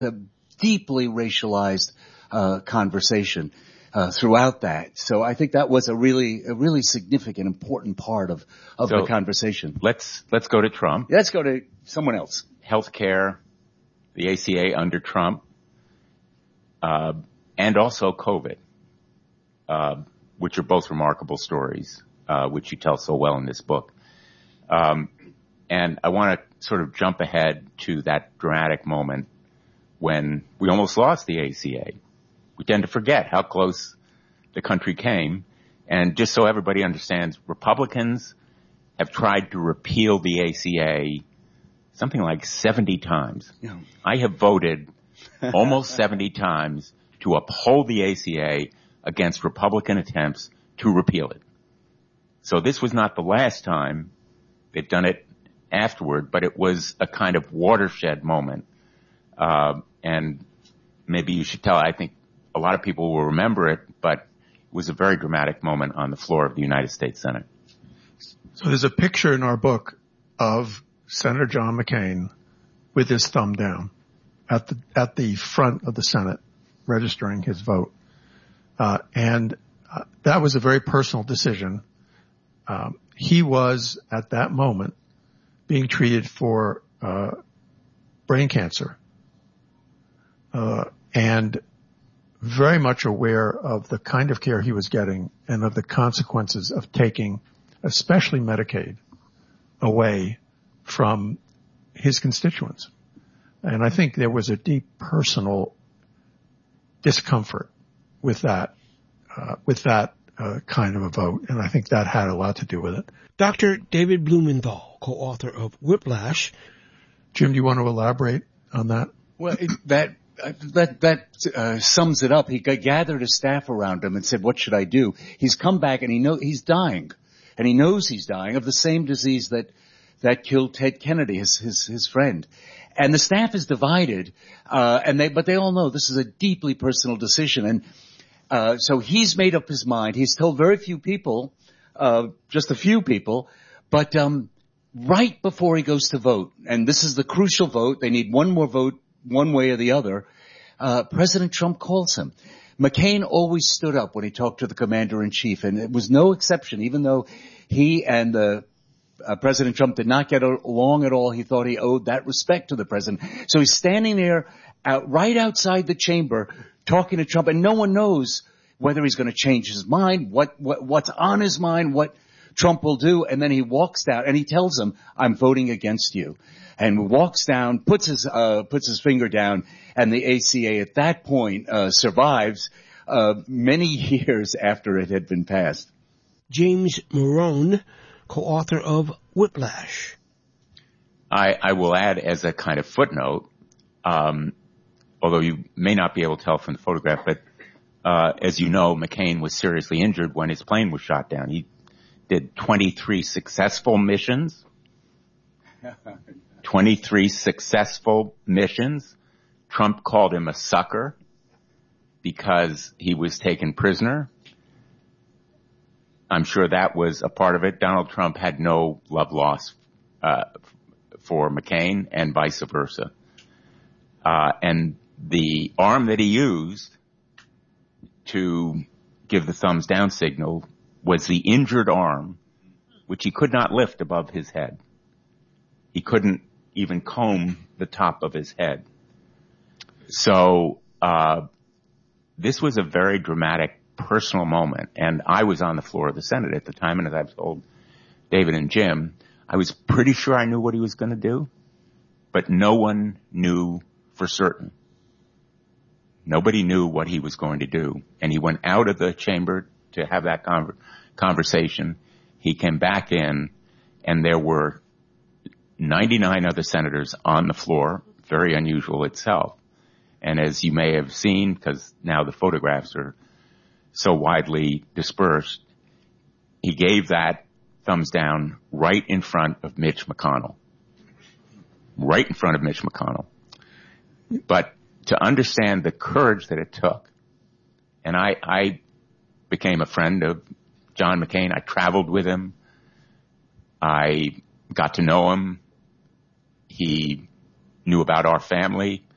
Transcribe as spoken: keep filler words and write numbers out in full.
a deeply racialized uh, conversation uh, throughout that. So I think that was a really, a really significant, important part of, of so the conversation. Let's, let's go to Trump. Let's go to someone else. Healthcare, the A C A under Trump, uh, and also COVID, uh, which are both remarkable stories, uh, which you tell so well in this book. Um, and I want to sort of jump ahead to that dramatic moment when we almost lost the A C A. We tend to forget how close the country came. And just so everybody understands, Republicans have tried to repeal the A C A something like seventy times. Yeah. I have voted almost seventy times to uphold the A C A against Republican attempts to repeal it. So this was not the last time. They've done it afterward, but it was a kind of watershed moment. Uh, and maybe you should tell, I think a lot of people will remember it, but it was a very dramatic moment on the floor of the United States Senate. So there's a picture in our book of Senator John McCain with his thumb down at the, at the front of the Senate registering his vote. Uh, and uh, that was a very personal decision. Um, he was at that moment being treated for, uh, brain cancer. Uh, and very much aware of the kind of care he was getting and of the consequences of taking, especially Medicaid, away from his constituents. And I think there was a deep personal discomfort with that, uh, with that uh, kind of a vote. And I think that had a lot to do with it. Doctor David Blumenthal, co-author of Whiplash. Jim, do you want to elaborate on that? Well, it, that uh, that that uh, sums it up. He g- gathered his staff around him and said, "What should I do?" He's come back and he know he's dying, and he knows he's dying of the same disease that that killed Ted Kennedy, his his his friend. And the staff is divided, uh, and they but they all know this is a deeply personal decision. And uh, so he's made up his mind. He's told very few people, uh, just a few people, but um, right before he goes to vote, and this is the crucial vote. They need one more vote, one way or the other. Uh, President Trump calls him. McCain always stood up when he talked to the commander-in-chief, and it was no exception, even though he and the uh, President Trump did not get along at all. He thought he owed that respect to the president. So he's standing there out, right outside the chamber talking to Trump, and no one knows whether he's going to change his mind, what, what what's on his mind, what Trump will do. And then he walks down and he tells him, "I'm voting against you." And walks down, puts his uh puts his finger down, and the A C A at that point uh survives uh many years after it had been passed. James Morone, co-author of Whiplash. I, I will add as a kind of footnote, um, although you may not be able to tell from the photograph, but uh as you know, McCain was seriously injured when his plane was shot down. He did twenty-three successful missions. twenty-three successful missions. Trump called him a sucker because he was taken prisoner. I'm sure that was a part of it. Donald Trump had no love lost uh, for McCain and vice versa. Uh, and the arm that he used to give the thumbs down signal was the injured arm, which he could not lift above his head. He couldn't even comb the top of his head. So, uh, this was a very dramatic personal moment. And I was on the floor of the Senate at the time, and as I've told David and Jim, I was pretty sure I knew what he was going to do, but no one knew for certain. Nobody knew what he was going to do. And he went out of the chamber to have that con- conversation. He came back in, and there were ninety-nine other senators on the floor, very unusual itself. And as you may have seen, because now the photographs are so widely dispersed, he gave that thumbs down right in front of Mitch McConnell. Right in front of Mitch McConnell. But to understand the courage that it took, and I, I became a friend of John McCain. I traveled with him. I got to know him. He knew about our family.